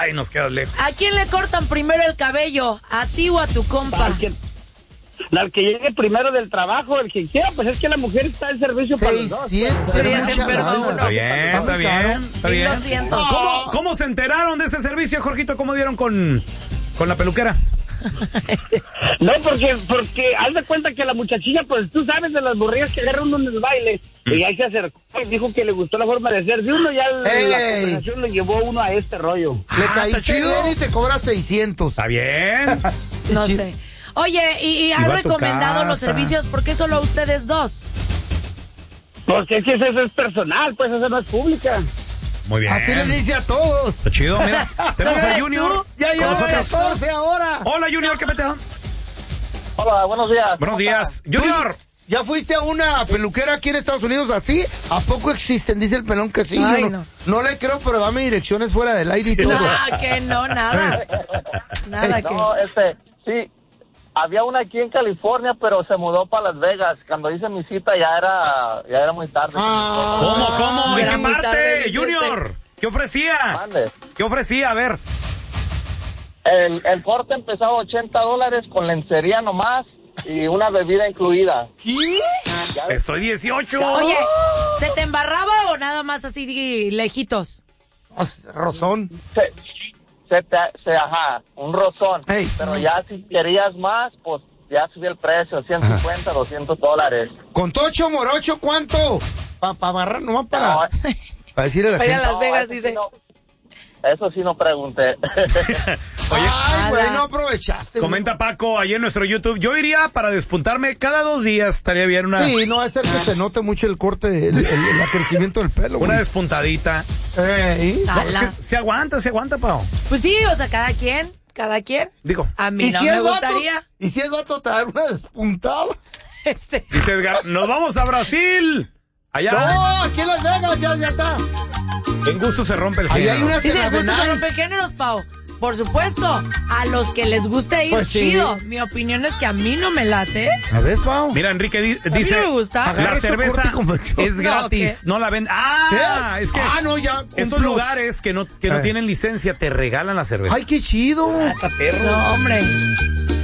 Ay, nos quedas lejos. ¿A quién le cortan primero el cabello? ¿A ti o a tu compa? Al que llegue primero del trabajo, el que quiera, pues es que la mujer está en servicio para los dos. Sería siempre uno. Está bien. Lo siento. ¿Cómo se enteraron de ese servicio, Jorgito? ¿Cómo dieron con la peluquera? No, porque haz de cuenta que la muchachilla, pues tú sabes de las burrillas que agarran uno en el baile, y ahí se acercó y dijo que le gustó la forma de ser de uno, ya la conversación le llevó uno a este rollo. Le caíste bien y te cobra 600. Está bien. No sé. Oye, ¿y han recomendado los servicios? ¿Por qué solo ustedes dos? Porque es que eso es personal, pues eso no es pública. Muy bien. Así les dice a todos. Está chido, mira. Tenemos a Junior. Ya llevamos 14 ahora. Hola, Junior, ¿qué peteo? Hola, buenos días. Buenos días. Junior. ¿Ya fuiste a una peluquera aquí en Estados Unidos así? ¿A poco existen? Dice el pelón que sí. Ay, yo no le creo, pero dame direcciones fuera del aire y todo. No, que no, nada. Nada que... No, sí. Había una aquí en California, pero se mudó para Las Vegas. Cuando hice mi cita ya era muy tarde. ¿Cómo? ¿En Era qué muy parte, tarde, Junior? ¿Qué ofrecía? Mande. ¿Qué ofrecía? A ver. El corte empezaba a $80 con lencería nomás y una bebida incluida. ¿Qué? Estoy 18. Oye, ¿se te embarraba o nada más así lejitos? Rozón. Ajá, un rozón. Hey. Pero ya si querías más, pues ya subió el precio, $150, $200. ¿Con tocho morocho cuánto? Para barrar, nomás para decirle a la Para ir a gente. Las Vegas, eso dice. Sí eso sí no pregunté. Oye, Ay, güey, no aprovechaste. comenta Paco ahí en nuestro YouTube. Yo iría para despuntarme cada 2 días. Estaría bien una... Sí, no va a ser que se note mucho el corte, el crecimiento del pelo. Una güey. despuntadita. ¿Y? No, es que se aguanta, Pao. Pues sí, o sea, cada quien. Digo. A mí no me gustaría. ¿Y si es vato te dar una despuntada? Dice Edgar, nos vamos a Brasil. Allá. No, aquí en Las Vegas ya está. En gusto se rompe el Ahí género. hay una Dice, cena de gusto con los nice. pequeños, Pau. Por supuesto, a los que les guste ir, Pues sí. chido. Mi opinión es que a mí no me late. A ver, Pau. Mira, Enrique mí dice, me gusta. la Agarra ese cerveza corte como yo. es gratis, ¿qué? no la ven. ¿Qué? Es que no, ya. un estos plus. lugares que no tienen licencia te regalan la cerveza. Ay, qué chido. No, hombre.